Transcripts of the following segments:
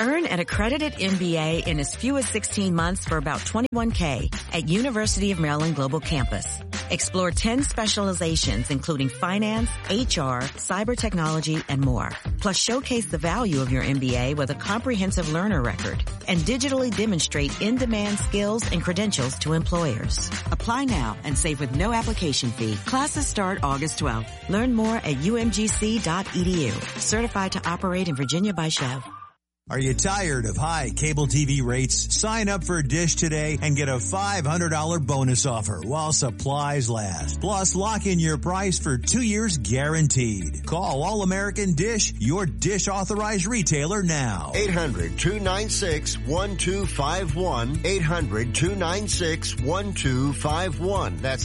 Earn an accredited MBA in as few as 16 months for about $21K at University of Maryland Global Campus. Explore 10 specializations including finance, HR, cyber technology, and more. Plus showcase the value of your MBA with a comprehensive learner record and digitally demonstrate in-demand skills and credentials to employers. Apply now and save with no application fee. Classes start August 12th. Learn more at umgc.edu. Certified to operate in Virginia by Chev. Are you tired of high cable TV rates? Sign up for Dish today and get a $500 bonus offer while supplies last. Plus, lock in your price for 2 years guaranteed. Call All American Dish, your Dish authorized retailer now. 800-296-1251. 800-296-1251. That's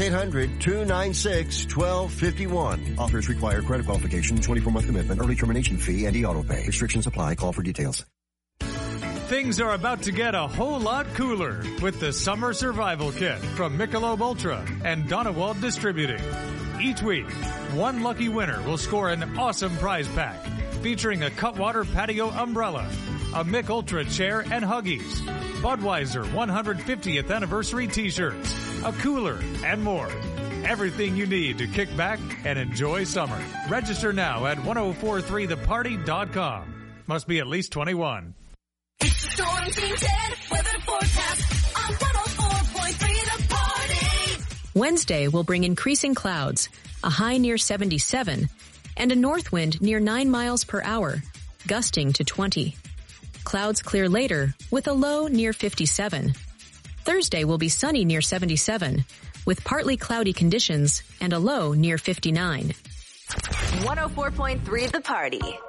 800-296-1251. Offers require credit qualification, 24-month commitment, early termination fee, and e-auto pay. Restrictions apply. Call for details. Things are about to get a whole lot cooler with the Summer Survival Kit from Michelob Ultra and Donewald Distributing. Each week, one lucky winner will score an awesome prize pack featuring a Cutwater patio umbrella, a Mich Ultra chair and Huggies, Budweiser 150th anniversary t-shirts, a cooler, and more. Everything you need to kick back and enjoy summer. Register now at 1043theparty.com. Must be at least 21. It's the Storm Team 10 weather forecast on 104.3 The Party. Wednesday will bring increasing clouds, a high near 77, and a north wind near 9 miles per hour, gusting to 20. Clouds clear later with a low near 57. Thursday will be sunny near 77, with partly cloudy conditions and a low near 59. 104.3 The Party.